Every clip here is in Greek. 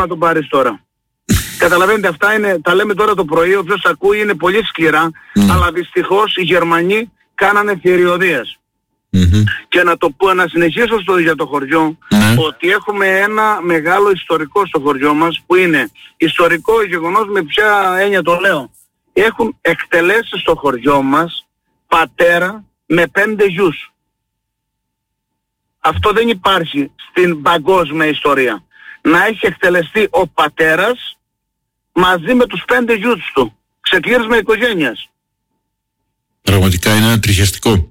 να τον πάρεις τώρα. Καταλαβαίνετε, αυτά είναι, τα λέμε τώρα το πρωί, όποιος ακούει είναι πολύ σκληρά, αλλά δυστυχώς οι Γερμανοί κάνανε θηριωδίες. Και να συνεχίσω για το χωριό, ότι έχουμε ένα μεγάλο ιστορικό στο χωριό μας, που είναι ιστορικό γεγονός. Με ποια έννοια το λέω? Έχουν εκτελέσει στο χωριό μας πατέρα με 5 γιους. Αυτό δεν υπάρχει στην παγκόσμια ιστορία. Να έχει εκτελεστεί ο πατέρας μαζί με τους 5 γιους του. Ξεκλήρισμα οικογένειας. Πραγματικά είναι τριχιαστικό.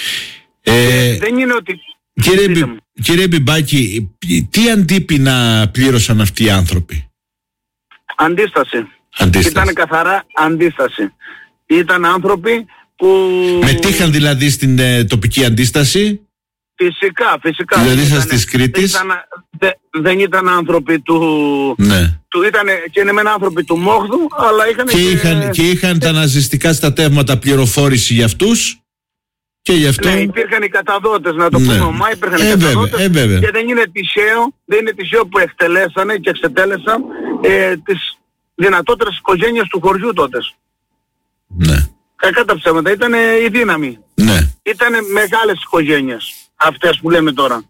Δεν είναι ότι... Κύριε Μπιμπάκη, τι αντίπεινα πλήρωσαν αυτοί οι άνθρωποι? Αντίσταση. Ήταν καθαρά αντίσταση. Ήταν άνθρωποι που... Μετήχαν δηλαδή στην τοπική αντίσταση? Φυσικά. Δηλαδή σας της Κρήτης? Δεν ήταν άνθρωποι του... Ναι. Και είναι μεν άνθρωποι του Μόχδου, αλλά είχαν τα ναζιστικά στρατεύματα πληροφόρηση για αυτούς. Και γι' αυτό... Ναι, υπήρχαν οι καταδότες, να το πούμε ομά, υπήρχαν οι καταδότες, και δεν είναι τυχαίο που εκτελέσανε και εξετέλεσαν τις δυνατότερες οικογένειες του χωριού τότε. Ναι. Κακά τα ψέματα, ήταν η δύναμη. Ναι. Ήταν μεγάλες οικογένειες αυτές που λέμε τώρα.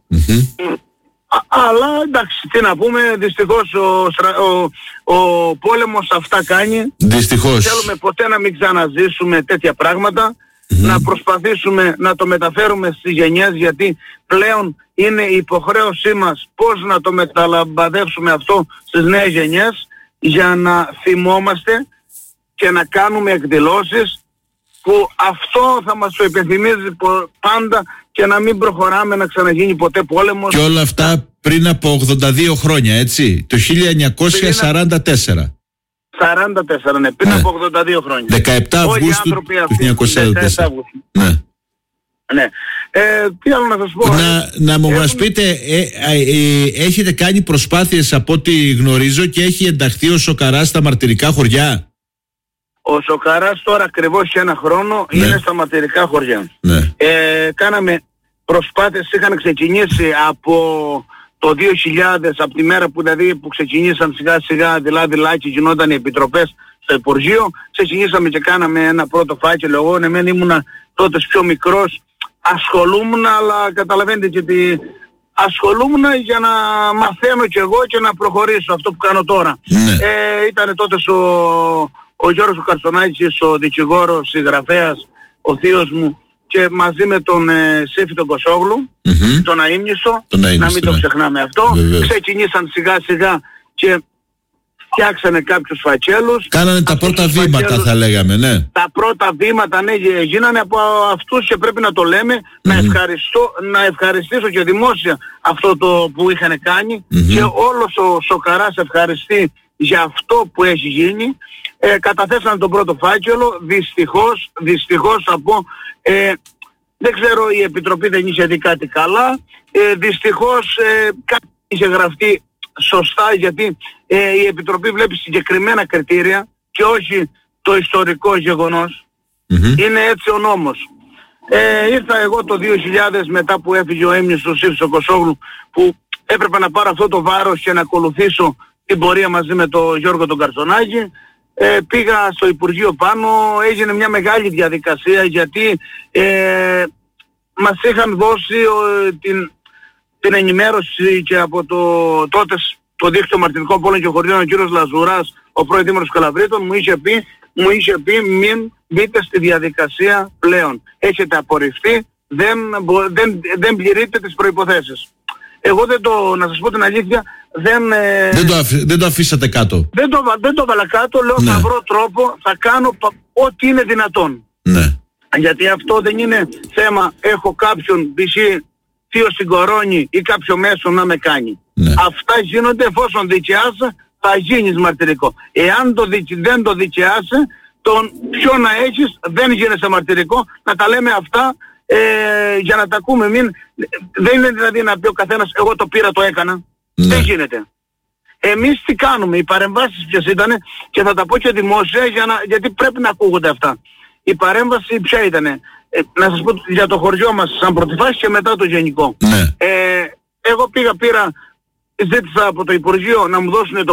Αλλά εντάξει, τι να πούμε, δυστυχώς ο πόλεμος αυτά κάνει. Δυστυχώς. Θέλουμε ποτέ να μην ξαναζήσουμε τέτοια πράγματα. Να προσπαθήσουμε να το μεταφέρουμε στις γενιές, γιατί πλέον είναι η υποχρέωσή μας πώς να το μεταλαμπαδεύσουμε αυτό στις νέες γενιές, για να θυμόμαστε και να κάνουμε εκδηλώσεις που αυτό θα μας το υπενθυμίζει πάντα, και να μην προχωράμε να ξαναγίνει ποτέ πόλεμος. Και όλα αυτά πριν από 82 χρόνια, έτσι, το 1944. 44, ναι, πριν από 82 χρόνια. 17 Αυγούστου του 1944. Ναι. Τι άλλο να σας πω? Να μου μας πείτε, έχετε κάνει προσπάθειες από ό,τι γνωρίζω και έχει ενταχθεί ο Σοκαράς στα μαρτυρικά χωριά? Ο Σοκαράς τώρα ακριβώς σε 1 χρόνο είναι στα μαρτυρικά χωριά. Κάναμε προσπάθειες, είχαν ξεκινήσει από το 2000, από τη μέρα που ξεκινήσαν σιγά σιγά δειλά και γινόταν οι επιτροπές στο Υπουργείο. Ξεκινήσαμε και κάναμε ένα πρώτο φάκελο. Εγώ εμένα ήμουνα τότε πιο μικρός, ασχολούμουν, αλλά καταλαβαίνετε και ότι ασχολούμουν για να μαθαίνω κι εγώ και να προχωρήσω αυτό που κάνω τώρα. Ήταν τότε ο Γιώργος ο Καρσονάκης, ο δικηγόρος, συγγραφέας, ο θείος μου, και μαζί με τον Σέφη τον Κωσόγλου, τον Αείμνηστο, να μην το ξεχνάμε αυτό. Ξεκινήσαν σιγά σιγά και φτιάξανε κάποιους φακέλους. Κάνανε τα πρώτα βήματα, θα λέγαμε, ναι. Τα πρώτα βήματα, ναι, γίνανε από αυτούς, και πρέπει να το λέμε. Να ευχαριστήσω και δημόσια αυτό το που είχαν κάνει, και όλος ο Σοκαράς ευχαριστεί για αυτό που έχει γίνει. Καταθέσανε τον πρώτο φάκελο. Δυστυχώς θα πω, δεν ξέρω, η Επιτροπή δεν είχε δει κάτι καλά. Δυστυχώς κάτι είχε γραφτεί σωστά, γιατί η Επιτροπή βλέπει συγκεκριμένα κριτήρια και όχι το ιστορικό γεγονός. Είναι έτσι ο νόμος. Ήρθα εγώ το 2000, μετά που έφυγε ο έμνηστος ο Κωσόγλου, που έπρεπε να πάρω αυτό το βάρος και να ακολουθήσω την πορεία μαζί με τον Γιώργο τον Καρσονάκη. Πήγα στο Υπουργείο πάνω, έγινε μια μεγάλη διαδικασία, γιατί μας είχαν δώσει την ενημέρωση και από τότε το δίκτυο μαρτυρικών πόλεων και χωριών, ο κύριος Λαζουράς, ο πρώην δήμαρχος Καλαβρίτων, μου είχε πει μην μπείτε στη διαδικασία πλέον. Έχετε απορριφθεί, δεν πληρείτε τις προϋποθέσεις. Εγώ να σας πω την αλήθεια, δεν το αφήσατε κάτω. Δεν το βάλα κάτω, λέω θα βρω τρόπο, θα κάνω ό,τι είναι δυνατόν. Ναι. Γιατί αυτό δεν είναι θέμα, έχω κάποιον θείο στην κορώνη ή κάποιο μέσο να με κάνει. Αυτά γίνονται εφόσον δικαιάσαι, θα γίνεις μαρτυρικό. Εάν δεν το δικαιάσαι, τον ποιο να έχεις, δεν γίνεσαι μαρτυρικό. Να τα λέμε αυτά για να τα ακούμε. Δεν είναι δηλαδή να πει ο καθένας εγώ το πήρα, το έκανα. Δεν γίνεται. Εμείς τι κάνουμε? Οι παρεμβάσεις ποιες ήτανε, και θα τα πω και δημόσια γιατί πρέπει να ακούγονται αυτά. Η παρέμβαση ποια ήτανε? Να σας πω για το χωριό μας σαν πρώτη φάση και μετά το γενικό. Εγώ ζήτησα από το Υπουργείο να μου δώσουν το